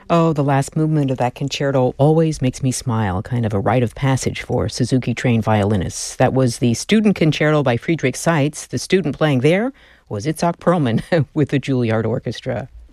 Oh, the last movement of that concerto always makes me smile, kind of a rite of passage for Suzuki-trained violinists. That was the Student Concerto by Friedrich Seitz. The student playing there was Itzhak Perlman with the Juilliard Orchestra.